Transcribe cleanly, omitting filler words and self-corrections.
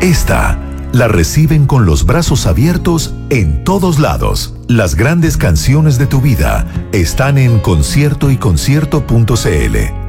Esta la reciben con los brazos abiertos en todos lados. Las grandes canciones de tu vida están en conciertoyconcierto.cl.